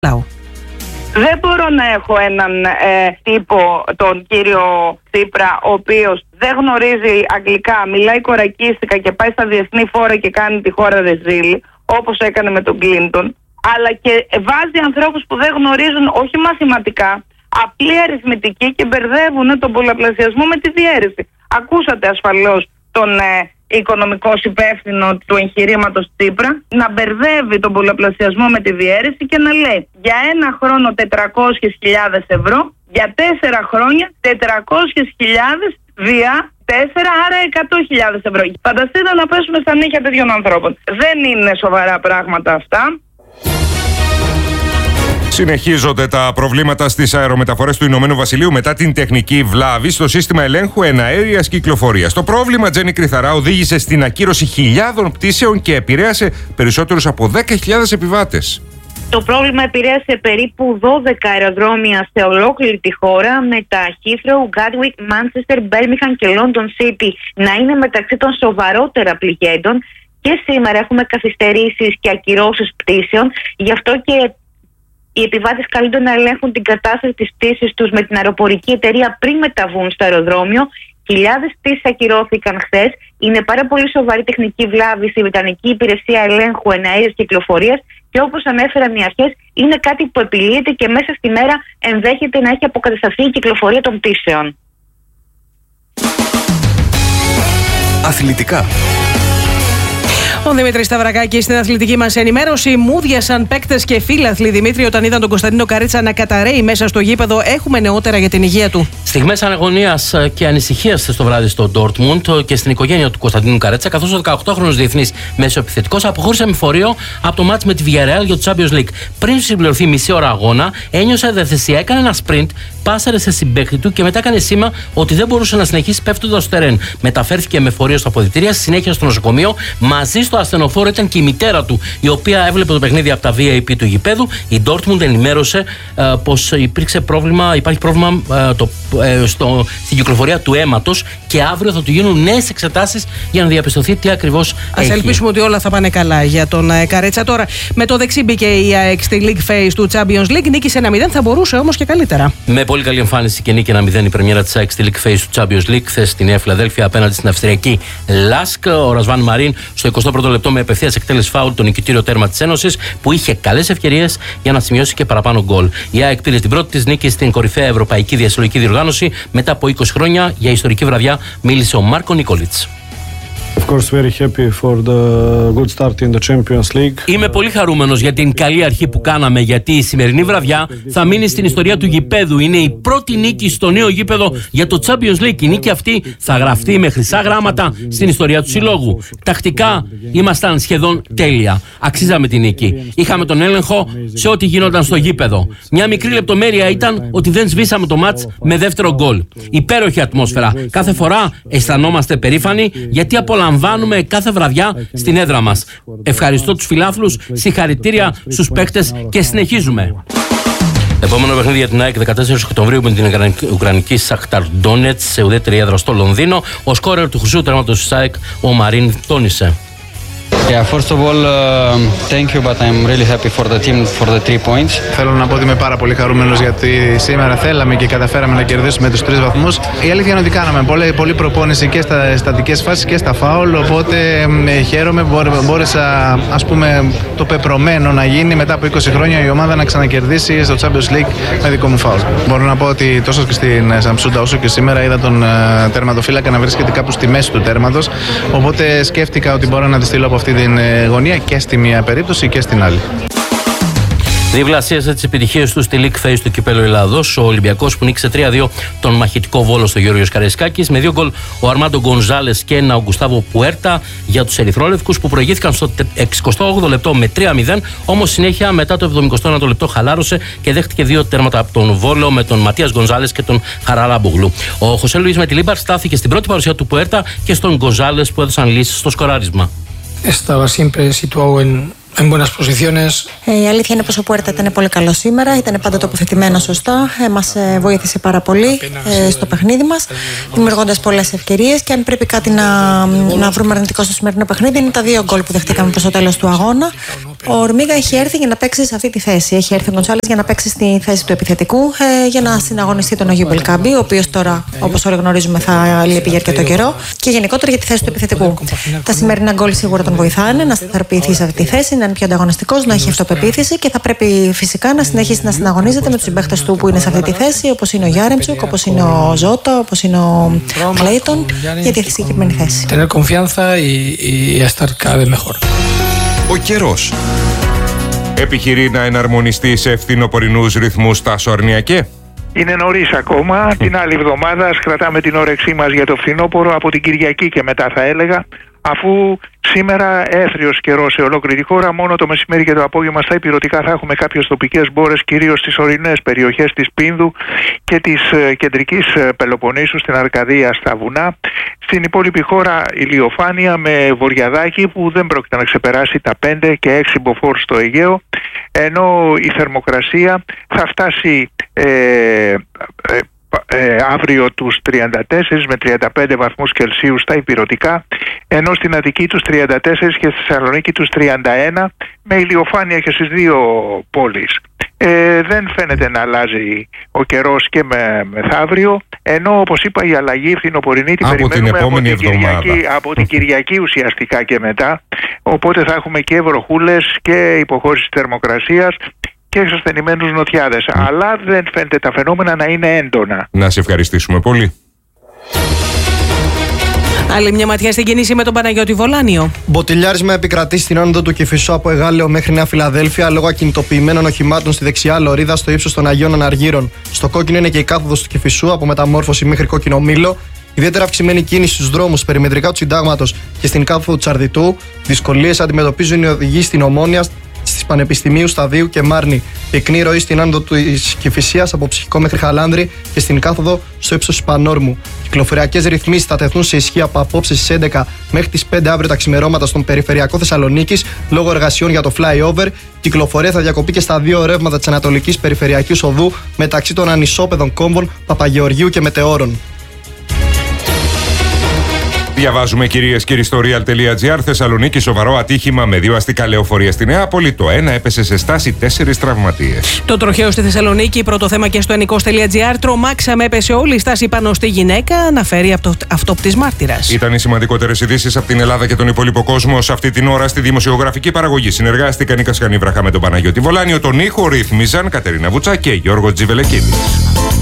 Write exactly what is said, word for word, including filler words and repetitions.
λαού. Δεν μπορώ να έχω έναν ε, τύπο, τον κύριο Τσίπρα, ο οποίος δεν γνωρίζει αγγλικά, μιλάει κορακίστικα και πάει στα διεθνή φόρα και κάνει τη χώρα ρεζίλη, όπως έκανε με τον Κλίντον, αλλά και βάζει ανθρώπους που δεν γνωρίζουν όχι μαθηματικά, απλή αριθμητική και μπερδεύουν τον πολλαπλασιασμό με τη διαίρεση. Ακούσατε ασφαλώς τον ε, οικονομικό υπεύθυνο του εγχειρήματος Τσίπρα να μπερδεύει τον πολλαπλασιασμό με τη διαίρεση και να λέει για ένα χρόνο τετρακόσιες χιλιάδες ευρώ, για τέσσερα χρόνια τετρακόσιες χιλιάδες δια τέσσερα, άρα εκατό χιλιάδες ευρώ. Φανταστείτε να πέσουμε στα νύχια τέτοιων ανθρώπων. Δεν είναι σοβαρά πράγματα αυτά. Συνεχίζονται τα προβλήματα στις αερομεταφορές του Ηνωμένου Βασιλείου μετά την τεχνική βλάβη στο σύστημα ελέγχου εναέριας κυκλοφορίας. Το πρόβλημα, Τζέννη Κρυθαρά, οδήγησε στην ακύρωση χιλιάδων πτήσεων και επηρέασε περισσότερους από δέκα χιλιάδες επιβάτες. Το πρόβλημα επηρέασε περίπου δώδεκα αεροδρόμια σε ολόκληρη τη χώρα, με τα Heathrow, Gatwick, Manchester, Birmingham και London City να είναι μεταξύ των σοβαρότερα πληγέντων. Και σήμερα έχουμε καθυστερήσεις και ακυρώσεις πτήσεων, γι' αυτό και οι επιβάτες καλούνται να ελέγχουν την κατάσταση της πτήσης τους με την αεροπορική εταιρεία πριν μεταβούν στο αεροδρόμιο. Χιλιάδες πτήσεις ακυρώθηκαν χθες. Είναι πάρα πολύ σοβαρή τεχνική βλάβη στη Βρετανική Υπηρεσία Ελέγχου Εναέριας Κυκλοφορίας και όπως ανέφεραν οι αρχές, είναι κάτι που επιλύεται και μέσα στη μέρα ενδέχεται να έχει αποκατασταθεί η κυκλοφορία των πτήσεων. Αθλητικά. Ο Δημήτρης Σταυρακάκης στην αθλητική μας ενημέρωση. Μούδιασαν παίκτες και φίλαθλοι, Δημήτρη, όταν είδαν τον Κωνσταντίνο Καρίτσα να καταρρέει μέσα στο γήπεδο. Έχουμε νεότερα για την υγεία του. Στιγμές αναγωνίας και ανησυχίας το βράδυ στο Ντόρτμουντ και στην οικογένεια του Κωνσταντίνου Καρίτσα, καθώς ο δεκαοκτάχρονος διεθνής μεσοεπιθετικός αποχώρησε με φορείο από το μάτς με τη Villarreal για το Champions League. Πριν συμπληρωθεί μισή ώρα αγώνα, ένιωσε αδεθεσία, έκανε ένα sprint, πάσαρε σε συμπαίκτη του και μετά έκανε σήμα ότι δεν μπορούσε να συνεχίσει πέφτοντας στο τερέν. Μεταφέρθηκε με φορείο στα αποδυτήρια, συνέχεια στο νοσοκομείο. Μαζί στο ασθενοφόρο ήταν και η μητέρα του, η οποία έβλεπε το παιχνίδι από τα βι άι πι του γηπέδου. Η Dortmund ενημέρωσε ε, πως υπήρξε πρόβλημα, υπάρχει πρόβλημα ε, το, ε, στο, στην κυκλοφορία του αίματος και αύριο θα του γίνουν νέες εξετάσεις για να διαπιστωθεί τι ακριβώς έχει. Ας ελπίσουμε ότι όλα θα πάνε καλά για τον ε, Καρέτσα. Τώρα με το δεξί μπήκε η ΑΕΚ στη League Phase του Champions League, νίκησε ένα μηδέν, θα μπορούσε όμως και καλύτερα. Με πολύ καλή εμφάνιση και νίκη ένα μηδέν η πρεμιέρα της ΑΕΚ στη League Phase του Champions League χθες στη Νέα Φιλαδέλφια απέναντι στην Αυστριακή Λάσκ. Ο Ρασβάν Μαρίν στο εικοστό πρώτο λεπτό με απευθείας εκτέλεση φάουλ το νικητήριο τέρμα της Ένωσης, που είχε καλές ευκαιρίες για να σημειώσει και παραπάνω γκολ. Η ΑΕΚ πήρε την πρώτη της νίκη στην κορυφαία ευρωπαϊκή διασυλλογική διοργάνωση μετά από είκοσι χρόνια. Για ιστορική βραδιά μίλησε ο Μάρκο Νίκολιτς. Of course, very happy for the good start in the Champions League. Είμαι πολύ χαρούμενος για την καλή αρχή που κάναμε, γιατί η σημερινή βραδιά θα μείνει στην ιστορία του γηπέδου. Είναι η πρώτη νίκη στο νέο γήπεδο για το Champions League. Η νίκη αυτή θα γραφτεί με χρυσά γράμματα στην ιστορία του συλλόγου. Τακτικά ήμασταν σχεδόν τέλεια. Αξίζαμε τη νίκη. Είχαμε τον έλεγχο σε ό,τι γινόταν στο γήπεδο. Μια μικρή λεπτομέρεια ήταν ότι δεν σβήσαμε το μάτς με δεύτερο γκολ. Υπέροχη ατμόσφαιρα. Κάθε φορά αισθανόμαστε περήφανοι γιατί απολαμβάνουμε κάθε βραδιά στην έδρα μας. Ευχαριστώ τους φιλάθλους, συγχαρητήρια στους παίκτες και συνεχίζουμε. Επόμενο παιχνίδι για την ΑΕΚ δεκατέσσερις Οκτωβρίου με την Ουκρανική Σαχτάρ Ντόνετς σε ουδέτερη έδρα στο Λονδίνο. Ο σκόρερ του χρυσού τερματος της ΑΕΚ, ο Μαρίν, τόνισε. Yeah, first of all, uh, thank you, but I'm really happy for the team for the three points. Θέλω να πω ότι είμαι πάρα πολύ χαρούμενος γιατί σήμερα θέλαμε και καταφέραμε να κερδίσουμε τους τρεις βαθμούς. Η αλήθεια είναι ότι κάναμε πολλή, πολλή προπόνηση και στα στατικές φάσεις και στα φάουλ, οπότε ε, χαίρομαι που μπόρεσα, ας πούμε, το πεπρωμένο να γίνει μετά από είκοσι χρόνια η ομάδα να ξανακερδίσει στο Champions League με δικό μου φάουλ. Μπορώ να πω ότι τόσο και στην Σαμψούντα όσο και σήμερα είδα τον uh, τερματοφύλακα να βρίσκεται κάπου στη μέση του τέρματος, οπότε σκέφτηκα ότι μπορώ να τη στείλω από αυτή την γωνία και στη μία περίπτωση και στην άλλη. Διευλασίασε τις επιτυχίες του στη League Phase του Κυπέλλου Ελλάδος. Ο Ολυμπιακός που νίκησε τρία δύο τον μαχητικό Βόλο στο Γιώργος Καραϊσκάκης. Με δύο γκολ ο Αρμάντο Γκονζάλες και ένα ο Γκουστάβο Πουέρτα για τους ερυθρόλευκους που προηγήθηκαν στο εξηκοστό όγδοο λεπτό με τρία μηδέν. Όμως συνέχεια μετά το εβδομηκοστό ένατο λεπτό χαλάρωσε και δέχτηκε δύο τέρματα από τον Βόλο με τον Ματίας Γκονζάλες και τον Χαραλάμπογλου. Ο Χωσέ Λουίς με τη Λίμπαρ στάθηκε στην πρώτη παρουσία του Πουέρτα και στον Γκονζάλες που έδωσαν λύσεις στο σκοράρισμα. Estaba siempre situado en, en buenas posiciones. Η αλήθεια είναι πως ο Πουέρτα ήταν πολύ καλό σήμερα, ήταν πάντα τοποθετημένο σωστά, ε, μας ε, βοήθησε πάρα πολύ ε, στο παιχνίδι μας, δημιουργώντας πολλές ευκαιρίες και αν πρέπει κάτι να, να βρούμε αρνητικό στο σημερινό παιχνίδι είναι τα δύο γκολ που δεχτήκαμε προς το τέλος του αγώνα Ο Ορμίγα έχει έρθει για να παίξει σε αυτή τη θέση. Έχει έρθει ο Γκονσάλες για να παίξει στη θέση του επιθετικού, ε, για να συναγωνιστεί τον Ογιού Μπελκάμπη, ο οποίος τώρα, όπως όλοι γνωρίζουμε, θα λείπει για αρκετό καιρό, και γενικότερα για τη θέση του επιθετικού. Τα σημερινά γκολ σίγουρα τον βοηθάνε να σταθεροποιηθεί σε αυτή τη θέση, να είναι πιο ανταγωνιστικός, να έχει αυτοπεποίθηση και θα πρέπει φυσικά να συνεχίσει να συναγωνίζεται με τους συμπαίκτες του που είναι σε αυτή τη θέση, όπως είναι ο Γιάρεμτσουκ, όπως είναι ο Ζώτα, όπως είναι ο Κλέιτον, για τη συγκεκριμένη θέση. Tener confianza y, y estar cada vez mejor. Ο καιρός επιχειρεί να εναρμονιστεί σε φθινοπορεινούς ρυθμούς στα Σορνιακέ. Είναι νωρίς ακόμα. Την άλλη εβδομάδα ας κρατάμε την όρεξή μας για το φθινόπωρο από την Κυριακή και μετά, θα έλεγα, αφού σήμερα έθριος καιρός σε ολόκληρη τη χώρα. Μόνο το μεσημέρι και το απόγευμα στα ηπειρωτικά θα έχουμε κάποιες τοπικές μπόρες, κυρίως στις ορεινές περιοχές της Πίνδου και της ε, κεντρικής ε, Πελοποννήσου, στην Αρκαδία, στα βουνά. Στην υπόλοιπη χώρα ηλιοφάνεια με βορειαδάκι που δεν πρόκειται να ξεπεράσει τα πέντε και έξι μποφόρ στο Αιγαίο, ενώ η θερμοκρασία θα φτάσει ε, ε, Ε, αύριο τους τριάντα τέσσερα με τριάντα πέντε βαθμούς Κελσίου στα ηπειρωτικά, ενώ στην Αττική τους τριάντα τέσσερα και στη Θεσσαλονίκη τους τριάντα ένα, με ηλιοφάνεια και στις δύο πόλεις. Ε, δεν φαίνεται να αλλάζει ο καιρός και με μεθαύριο, ενώ όπως είπα η αλλαγή φθινοπορεινή την περιμένουμε την από την, Κυριακή, από την Κυριακή ουσιαστικά και μετά, οπότε θα έχουμε και βροχούλες και υποχώρηση θερμοκρασίας και εξασθενημένους νοτιάδες. Mm. Αλλά δεν φαίνεται τα φαινόμενα να είναι έντονα. Να σε ευχαριστήσουμε πολύ. Άλλη μια ματιά στην κίνηση με τον Παναγιώτη Βολάνιο. Μποτιλιάρισμα επικρατεί στην άνοδο του Κηφισού από Εγάλεο μέχρι Νέα Φιλαδέλφια λόγω ακινητοποιημένων οχημάτων στη δεξιά λωρίδα στο ύψος των Αγίων Αναργύρων. Στο κόκκινο είναι και η κάθοδος του Κηφισού από Μεταμόρφωση μέχρι Κόκκινο Μήλο. Ιδιαίτερα αυξημένη κίνηση στους δρόμους περιμετρικά του Συντάγματος και στην κάθοδο του Τσαρδιτού. Δυσκολίες αντιμετωπίζουν οι οδηγοί στην Ομόνια, στις Πανεπιστημίου, Σταδίου και Μάρνη. Πυκνή ροή στην άνοδο της Κηφισίας από Ψυχικό μέχρι Χαλάνδρη και στην κάθοδο στο ύψος της Πανόρμου. Κυκλοφοριακές ρυθμίσεις θα τεθούν σε ισχύ από απόψε στις έντεκα μέχρι τις πέντε αύριο τα ξημερώματα στον περιφερειακό Θεσσαλονίκης λόγω εργασιών για το flyover. Κυκλοφορία θα διακοπεί και στα δύο ρεύματα της Ανατολικής Περιφερειακής Οδού μεταξύ των ανισόπεδων κόμβων Παπαγεωργίου και Μετεώρων. Διαβάζουμε, κυρίες και κύριοι, στο real.gr. Θεσσαλονίκη, σοβαρό ατύχημα με δύο αστικά λεωφορεία στη Νεάπολη. Το ένα έπεσε σε στάση, τέσσερις τραυματίες. Το τροχαίο στη Θεσσαλονίκη, πρώτο θέμα και στο ενικός.gr. Τρομάξαμε, έπεσε όλη η στάση πάνω στη γυναίκα, αναφέρει αυτο, αυτόπτης μάρτυρας. Ήταν οι σημαντικότερες ειδήσεις από την Ελλάδα και τον υπόλοιπο κόσμο. Σε αυτή την ώρα στη δημοσιογραφική παραγωγή συνεργάστηκαν η Κασχανή Βραχά με τον Παναγιώτη Βολάνιο. Τον ήχο ρύθμιζαν Κατερίνα Βουτσά και Γιώργο Τζιβελεκίδης.